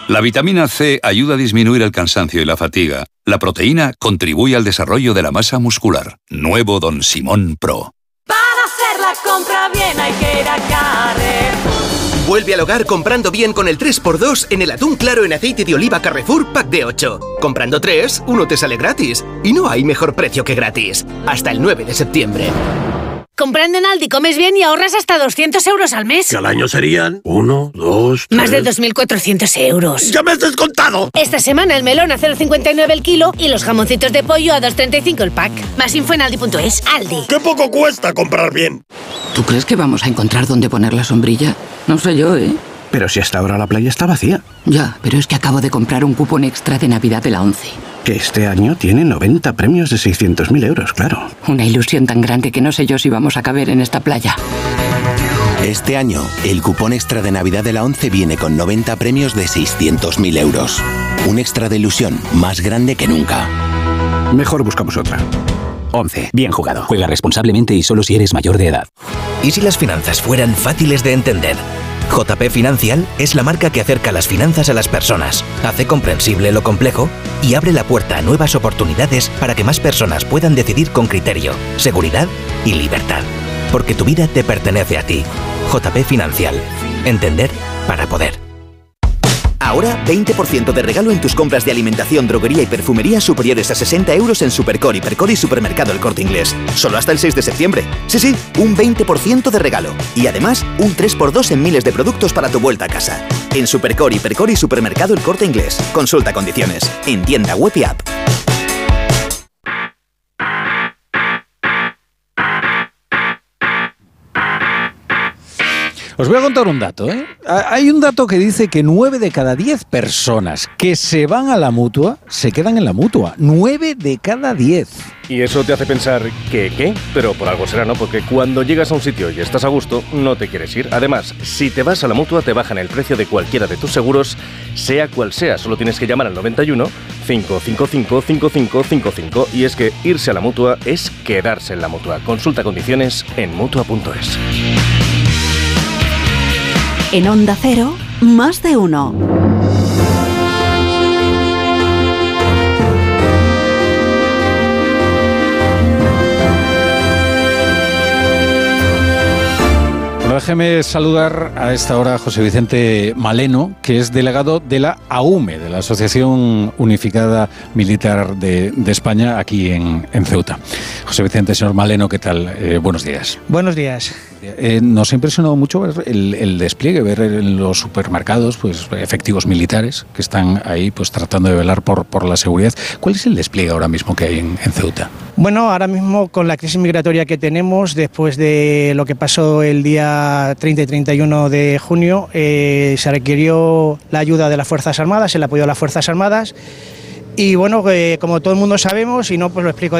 La vitamina C ayuda a disminuir el cansancio y la fatiga. La proteína contribuye al desarrollo de la masa muscular. Nuevo Don Simón Pro. Para hacer la compra bien hay que ir a Carrefour. Vuelve al hogar comprando bien con el 3x2 en el atún claro en aceite de oliva Carrefour Pack de 8. Comprando 3, uno te sale gratis. Y no hay mejor precio que gratis. Hasta el 9 de septiembre. Comprando en Aldi comes bien y ahorras hasta 200 euros al mes. Que al año serían 1, 2, 3... Más de 2.400 euros. ¡Ya me has descontado! Esta semana el melón a 0,59 el kilo y los jamoncitos de pollo a 2,35 el pack. Más info en aldi.es. Aldi. ¡Qué poco cuesta comprar bien! ¿Tú crees que vamos a encontrar dónde poner la sombrilla? No sé yo, ¿eh? Pero si hasta ahora la playa está vacía. Ya, pero es que acabo de comprar un cupón extra de Navidad de la ONCE. Que este año tiene 90 premios de 600.000 euros, claro. Una ilusión tan grande que no sé yo si vamos a caber en esta playa. Este año, el cupón extra de Navidad de la ONCE viene con 90 premios de 600.000 euros. Un extra de ilusión más grande que nunca. Mejor buscamos otra. ONCE. Bien jugado. Juega responsablemente y solo si eres mayor de edad. ¿Y si las finanzas fueran fáciles de entender? JP Financial es la marca que acerca las finanzas a las personas, hace comprensible lo complejo y abre la puerta a nuevas oportunidades para que más personas puedan decidir con criterio, seguridad y libertad. Porque tu vida te pertenece a ti. JP Financial. Entender para poder. Ahora, 20% de regalo en tus compras de alimentación, droguería y perfumería superiores a 60 euros en Supercore, Hipercore y Supermercado El Corte Inglés. Solo hasta el 6 de septiembre. Sí, un 20% de regalo. Y además, un 3x2 en miles de productos para tu vuelta a casa. En Supercore, Hipercore y Supermercado El Corte Inglés. Consulta condiciones. En tienda web y app. Os voy a contar un dato, ¿eh? Hay un dato que dice que 9 de cada 10 personas que se van a la Mutua se quedan en la Mutua. 9 de cada 10. Y eso te hace pensar que, ¿qué? Pero por algo será, ¿no? Porque cuando llegas a un sitio y estás a gusto, no te quieres ir. Además, si te vas a la Mutua, te bajan el precio de cualquiera de tus seguros, sea cual sea. Solo tienes que llamar al 91 555 5555. Y es que irse a la Mutua es quedarse en la Mutua. Consulta condiciones en Mutua.es. En Onda Cero, más de uno. Bueno, déjeme saludar a esta hora a José Vicente Maleno, que es delegado de la AUME, de la Asociación Unificada Militar de España, aquí en Ceuta. José Vicente, señor Maleno, ¿qué tal? Buenos días. Buenos días. Nos ha impresionado mucho ver el despliegue, ver en los supermercados pues efectivos militares que están ahí pues tratando de velar por la seguridad. ¿Cuál es el despliegue ahora mismo que hay en Ceuta? Bueno, ahora mismo con la crisis migratoria que tenemos, después de lo que pasó el día 30 y 31 de junio, se requirió la ayuda de las Fuerzas Armadas, el apoyo a las Fuerzas Armadas. Y bueno, como todo el mundo sabemos, y no pues lo explico